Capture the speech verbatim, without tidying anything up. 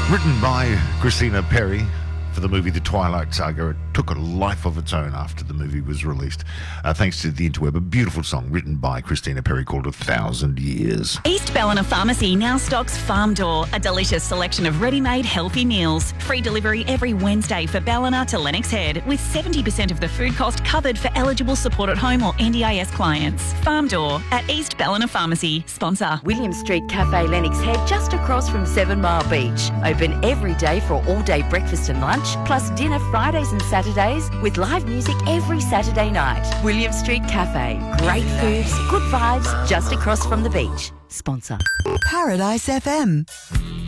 Written by Christina Perry for the movie The Twilight Saga. It took a life of its own after the movie was released, uh, thanks to the interweb. A beautiful song written by Christina Perry called A Thousand Years. East Ballina Pharmacy now stocks Farm Door, a delicious selection of ready-made healthy meals. Free delivery every Wednesday for Ballina to Lennox Head, with seventy percent of the food cost covered for eligible support at home or N D I S clients. Farm Door at East Ballina Pharmacy. Sponsor. William Street Cafe Lennox Head, just across from Seven Mile Beach. Open every day for all-day breakfast and lunch, plus dinner Fridays and Saturdays, with live music every Saturday night. William Street Cafe. Great foods, good vibes, just across from the beach. Sponsor. Paradise F M.